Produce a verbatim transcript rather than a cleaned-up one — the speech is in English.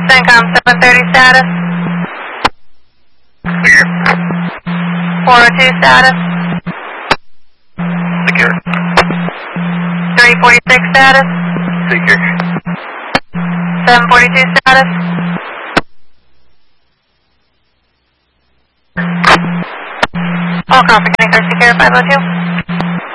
CENTCOM seven thirty status. Secure. four oh two status. Secure. three forty-six status. Secure. seven forty-two status. All conference secure five oh two.